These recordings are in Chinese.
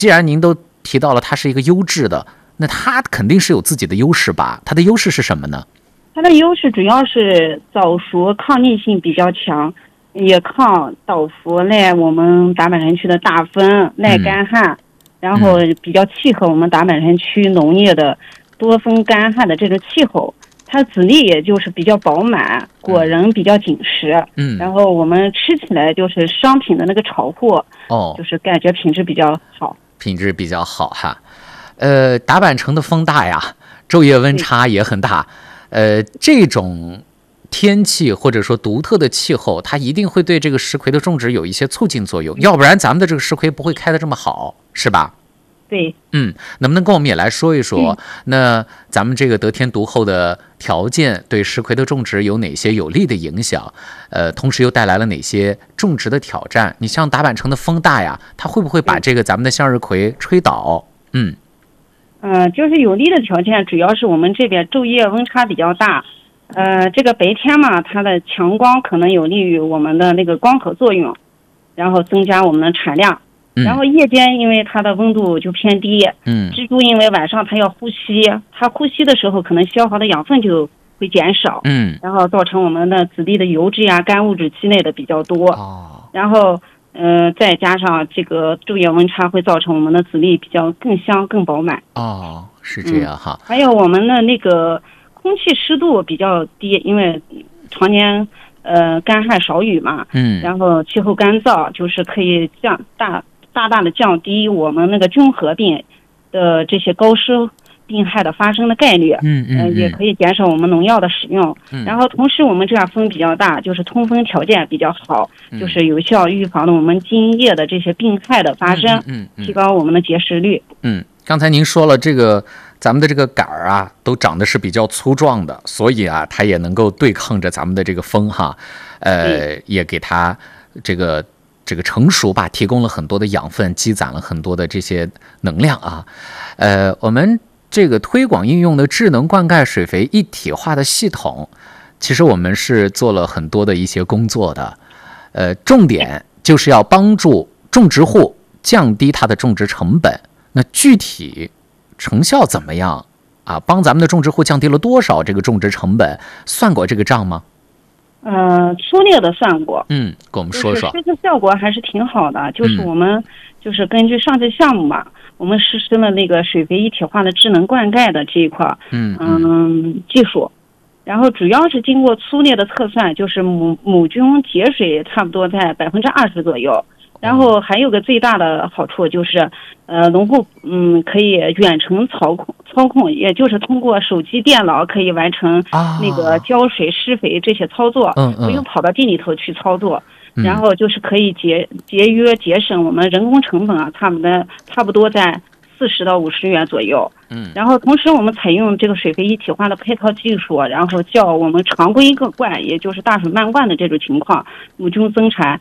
既然您都提到了它是一个优质的，那它肯定是有自己的优势吧？它的优势是什么呢？ 它的优势主要是早熟，抗逆性比较强，也抗倒伏，耐我们达坂山区的大风，耐干旱，然后比较契合我们达坂山区农业的多风干旱的这种气候。它籽粒也就是比较饱满，果仁比较紧实，然后我们吃起来就是商品的那个炒货，就是感觉品质比较好， 哈。达坂城的风大呀，昼夜温差也很大，这种天气或者说独特的气候，它一定会对这个石葵的种植有一些促进作用，要不然咱们的这个石葵不会开得这么好，是吧？ 对， 能不能跟我们也来说一说，那咱们这个得天独厚的条件对石葵的种植有哪些有利的影响？同时又带来了哪些种植的挑战？你像达坂城的风大呀，它会不会把这个咱们的向日葵吹倒？ 就是有利的条件，主要是我们这边昼夜温差比较大，这个白天嘛，它的强光可能有利于我们的那个光合作用，然后增加我们的产量。然后夜间因为它的温度就偏低，蜘蛛因为晚上它要呼吸，它呼吸的时候可能消耗的养分就会减少，然后造成我们的籽粒的油脂呀、干物质积累的比较多，然后再加上这个昼夜温差会造成我们的籽粒比较更香更饱满。 是这样哈。 还有我们的那个空气湿度比较低，因为常年干旱少雨嘛，然后气候干燥，就是可以大大的降低我们那个菌合病的这些高湿病害的发生的概率，也可以减少我们农药的使用。然后同时我们这样风比较大，就是通风条件比较好，就是有效预防了我们茎叶的这些病害的发生，提高我们的结实率。 刚才您说了，这个咱们的这个杆儿啊，都长得是比较粗壮的，所以啊，它也能够对抗着咱们的这个风哈，也给它这个成熟吧，提供了很多的养分，积攒了很多的这些能量啊。我们这个推广应用的智能灌溉水肥一体化的系统，其实我们是做了很多的一些工作的。重点就是要帮助种植户降低它的种植成本。那具体成效怎么样啊？帮咱们的种植户降低了多少这个种植成本？算过这个账吗？ 粗略的算过， 跟我们说说。 这个效果还是挺好的，就是我们就是根据上次项目嘛，我们实施了那个水肥一体化的智能灌溉的这一块，技术，然后主要是经过粗略的测算，就是母菌节水差不多在20%左右。然后还有个最大的好处就是，农户可以远程操控，也就是通过手机、电脑可以完成那个浇水、施肥这些操作，不用跑到地里头去操作。然后就是可以节省我们人工成本啊，差不多在40到50元左右。然后同时我们采用这个水肥一体化的配套技术，然后较我们常规个灌，也就是大水漫灌的这种情况，母菌增产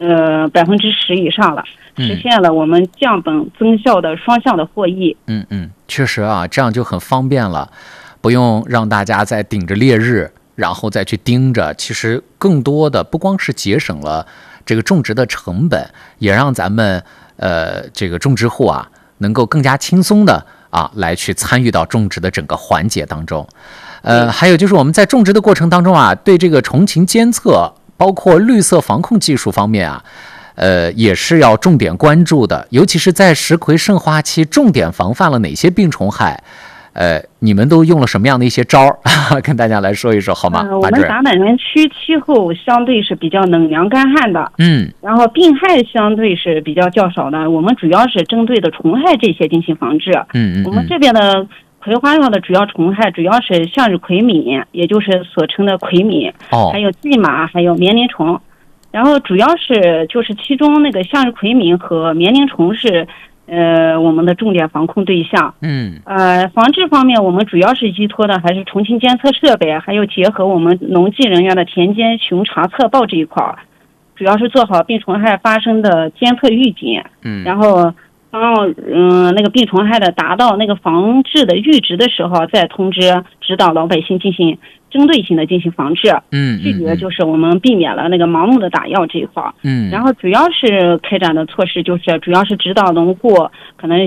10%以上了，实现了我们降本增效的双向的获益。 确实啊，这样就很方便了，不用让大家再顶着烈日，然后再去盯着。其实更多的不光是节省了这个种植的成本，也让咱们这个种植户啊能够更加轻松的来去参与到种植的整个环节当中。还有就是我们在种植的过程当中啊，对这个虫禽监测，包括绿色防控技术方面啊，也是要重点关注的，尤其是在石葵盛花期，重点防范了哪些病虫害？你们都用了什么样的一些招儿？跟大家来说一说好吗？ 我们达坂山区气候相对是比较冷凉干旱的，然后病害相对是比较少的。我们主要是针对的虫害这些进行防治。我们这边的葵花上的主要虫害主要是向日葵敏，也就是所称的葵敏，还有蓟马，还有棉铃虫。然后主要是就是其中那个向日葵敏和棉铃虫是我们的重点防控对象。防治方面我们主要是依托的还是虫禽监测设备，还有结合我们农技人员的田间巡查测报这一块，主要是做好病虫害发生的监测预警，然后那个病虫害的达到那个防治的阈值的时候，再通知指导老百姓进行针对性的进行防治。这个就是我们避免了那个盲目的打药这一块。然后主要是开展的措施就是主要是指导农户可能